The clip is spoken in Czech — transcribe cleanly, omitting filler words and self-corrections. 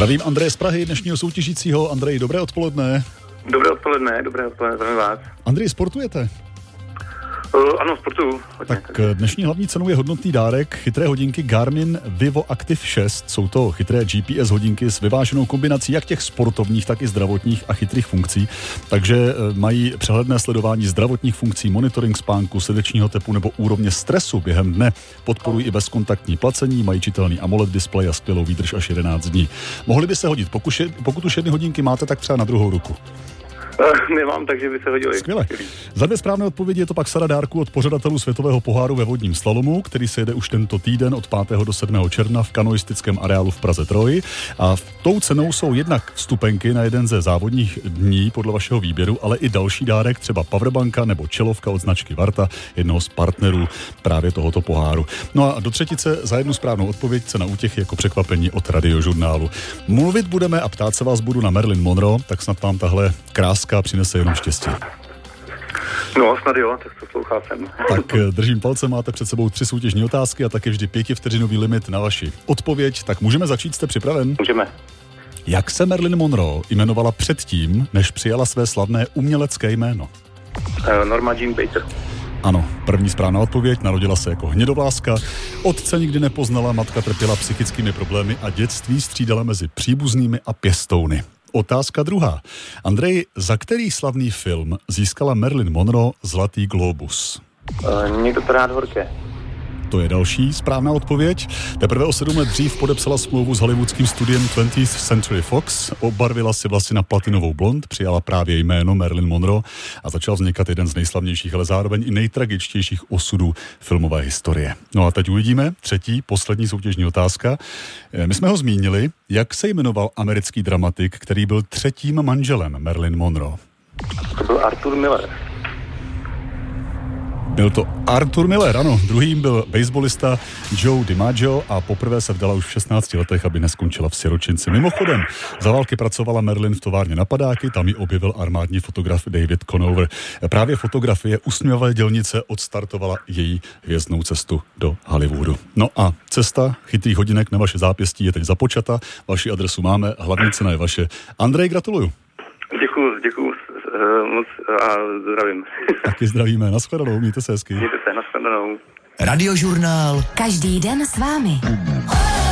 Zdravím Andreje z Prahy, dnešního soutěžícího. Andrej, dobré odpoledne. Dobré odpoledne, zdravím vás. Andrej, sportujete? Ano, sportuju. Tak dnešní hlavní cenou je hodnotný dárek chytré hodinky Garmin Vivo Active 6. Jsou to chytré GPS hodinky s vyváženou kombinací jak těch sportovních, tak i zdravotních a chytrých funkcí. Takže mají přehledné sledování zdravotních funkcí, monitoring spánku, srdečního tepu nebo úrovně stresu během dne. Podporují i bezkontaktní placení, mají čitelný AMOLED displej a skvělou výdrž až 11 dní. Mohly by se hodit, pokud už jedny hodinky máte, tak třeba na druhou ruku. Nemám, takže by se hodili. Skvěle. Za 2 správné odpovědi je to pak sada dárku od pořadatelů světového poháru ve vodním slalomu, který se jede už tento týden od 5. do 7. června v kanoistickém areálu v Praze Troji. A tou cenou jsou jednak vstupenky na jeden ze závodních dní podle vašeho výběru, ale i další dárek, třeba powerbanka nebo čelovka od značky Varta, jednoho z partnerů právě tohoto poháru. No a do třetice za jednu správnou odpověď cena útěchy jako překvapení od Radiožurnálu. Mluvit budeme a ptát se vás budu na Marilyn Monroe, tak snad vám tahle kráska přinese jenom štěstí. No, snad jo, tak to slouchá sem. Tak držím palce, máte před sebou 3 soutěžní otázky a taky vždy 5vteřinový limit na vaši odpověď. Tak můžeme začít, jste připraven? Můžeme. Jak se Marilyn Monroe jmenovala předtím, než přijala své slavné umělecké jméno? Norma Jean Baker. Ano, první správná odpověď, narodila se jako hnědovláska, otce nikdy nepoznala, matka trpěla psychickými problémy a dětství střídala mezi příbuznými a pěstouny. Otázka druhá. Andrej, za který slavný film získala Marilyn Monroe Zlatý glóbus? Někdo to rád horké. To je další správná odpověď. Teprve o 7 let dřív podepsala smlouvu s hollywoodským studiem 20th Century Fox, obarvila si vlasy na platinovou blond, přijala právě jméno Marilyn Monroe a začal vznikat jeden z nejslavnějších, ale zároveň i nejtragičtějších osudů filmové historie. No a teď uvidíme třetí, poslední soutěžní otázka. My jsme ho zmínili, jak se jmenoval americký dramatik, který byl třetím manželem Marilyn Monroe? To byl Arthur Miller. Byl to Arthur Miller, ano. Druhým byl baseballista Joe DiMaggio a poprvé se vdala už v 16 letech, aby neskončila v siročinci. Mimochodem, za války pracovala Marilyn v továrně na padáky, tam ji objevil armádní fotograf David Conover. Právě fotografie usměvavé dělnice odstartovala její hvězdnou cestu do Hollywoodu. No a cesta chytrých hodinek na vaše zápěstí je teď započata. Vaši adresu máme, hlavní cena je vaše. Andrej, gratuluju. Děkuju moc a zdravím. Taky zdravíme, nashledanou, mějte se hezky. Mějte se, nashledanou. Radiožurnál. Každý den s vámi.